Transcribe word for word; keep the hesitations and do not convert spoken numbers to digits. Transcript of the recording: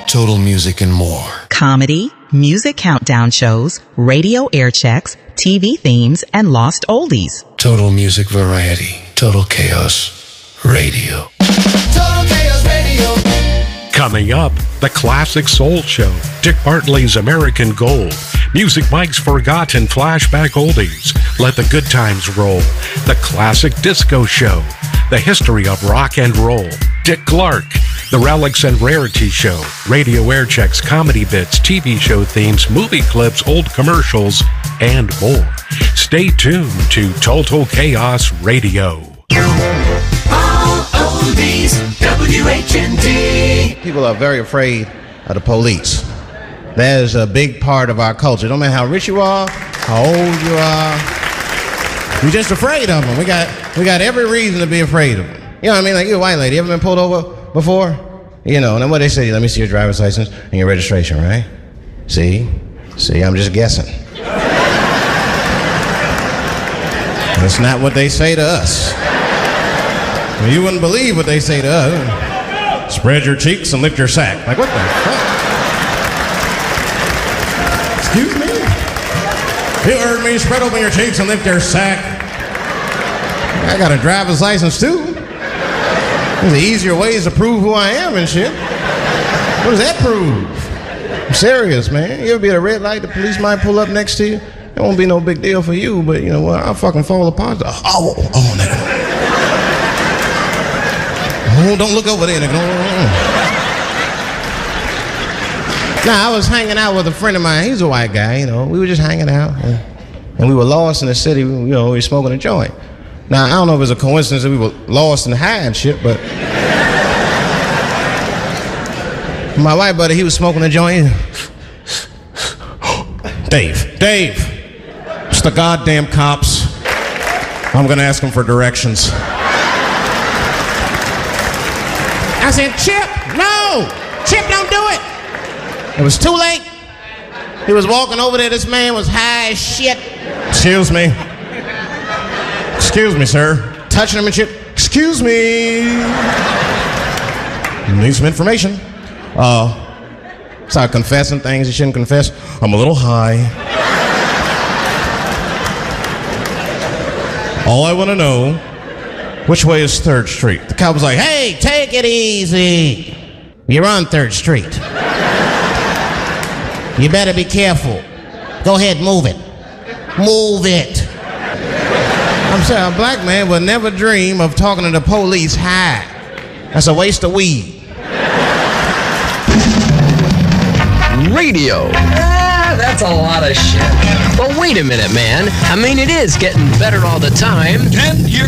Total Music and more. Comedy, music countdown shows, radio air checks, T V themes, and lost oldies. Total Music Variety. Total Chaos Radio. Total Chaos Radio. Coming up, the Classic Soul Show, Dick Bartley's American Gold, Music Mike's Forgotten Flashback Oldies, Let the Good Times Roll, the Classic Disco Show, the History of Rock and Roll, Dick Clark, the Relics and Rarity Show, radio air checks, comedy bits, T V show themes, movie clips, old commercials, and more. Stay tuned to Total Chaos Radio. All oldies, W H N D. People are very afraid of the police. That is a big part of our culture. No matter how rich you are, how old you are, we're just afraid of them. We got we got every reason to be afraid of them. You know what I mean? Like, you a white lady, ever been pulled over before? You know, and then what they say, let me see your driver's license and your registration, right? See? See, I'm just guessing. That's not what they say to us. Well, you wouldn't believe what they say to us. Spread your cheeks and lift your sack. Like, what the fuck? Excuse me? You heard me. Spread open your cheeks and lift your sack. I got a driver's license, too. There's easier ways to prove who I am and shit. What does that prove? I'm serious, man. You ever be at a red light, the police might pull up next to you? It won't be no big deal for you, but you know what? I'll fucking fall apart. Oh, oh, oh, nigga. Oh, don't look over there, nigga. Now, I was hanging out with a friend of mine. He's a white guy, you know. We were just hanging out. And, and we were lost in the city. You know, we were smoking a joint. Now, I don't know if it's a coincidence that we were lost and high and shit, but my white buddy, he was smoking a joint. Dave, Dave, it's the goddamn cops. I'm gonna ask them for directions. I said, Chip, no! Chip, don't do it! It was too late. He was walking over there, this man was high as shit. Excuse me. Excuse me, sir. Touching him and shit. Excuse me. Need some information. Uh, start confessing things you shouldn't confess. I'm a little high. All I want to know, which way is third Street? The cop was like, hey, take it easy. You're on third Street. You better be careful. Go ahead, move it. Move it. I'm saying, a black man would never dream of talking to the police high. That's a waste of weed. Radio. Ah, that's a lot of shit. But wait a minute, man. I mean, it is getting better all the time. Ten years.